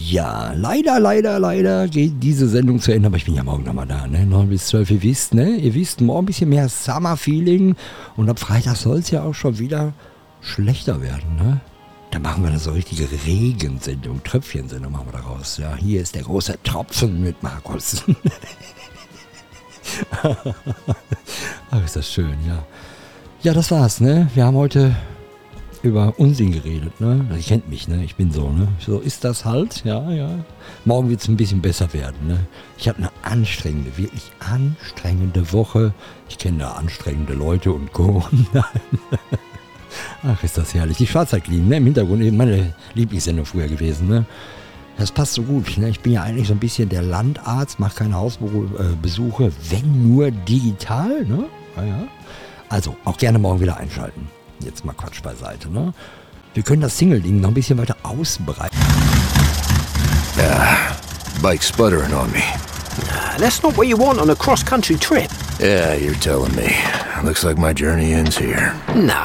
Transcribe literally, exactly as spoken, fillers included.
Ja, leider, leider, leider geht diese Sendung zu Ende, aber ich bin ja morgen nochmal da, ne? neun bis zwölf, ihr wisst, ne? Ihr wisst, morgen ein bisschen mehr Summer-Feeling und ab Freitag soll es ja auch schon wieder schlechter werden, ne? Da machen wir eine so richtige Regensendung, Tröpfchensendung machen wir daraus. Ja, hier ist der große Tropfen mit Markus. Ach, ist das schön, ja. Ja, das war's, ne? Wir haben heute über Unsinn geredet, ne? Ihr kennt mich, ne? Ich bin so, ne? So ist das halt, ja, ja. Morgen wird's ein bisschen besser werden, ne? Ich habe eine anstrengende, wirklich anstrengende Woche. Ich kenne da anstrengende Leute und Co. Ach, ist das herrlich. Die Schwarzwaldklinik, ne? Im Hintergrund eben meine Lieblingssendung früher gewesen, ne? Das passt so gut, ne? Ich bin ja eigentlich so ein bisschen der Landarzt, mache keine Hausbesuche, wenn nur digital, ne? Ja, ja. Also, auch gerne morgen wieder einschalten. Jetzt mal Quatsch beiseite, ne? Wir können das Single-Ding noch ein bisschen weiter ausbreiten. Yeah, bike's sputtering on me. Nah, that's not what you want on a cross-country trip. Yeah, you're telling me. Looks like my journey ends here. No,